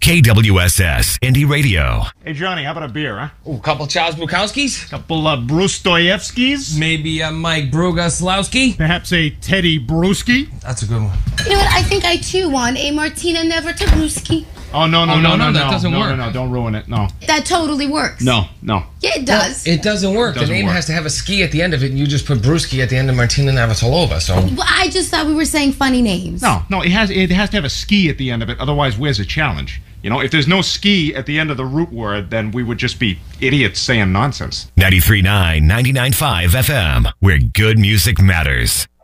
KWSS Indie Radio. Hey, Johnny, how about a beer, huh? Ooh, couple Charles Bukowskis? Couple of Brustoyevskis? Maybe a Mike Brugaslowski? Perhaps a Teddy Bruschi? That's a good one. You know what? I think I too want a Martina Navratilowski. Oh, no, that doesn't work. No, don't ruin it. No. That totally works. No. Yeah, it does. It doesn't work. It doesn't the name work. has to have a ski at the end of it, and you just put Brewski at the end of Martina Navratilova, so... Well, I just thought we were saying funny names. No, it has to have a ski at the end of it. Otherwise, where's the challenge? You know, if there's no ski at the end of the root word, then we would just be idiots saying nonsense. 93.9, 99.5 FM, where good music matters.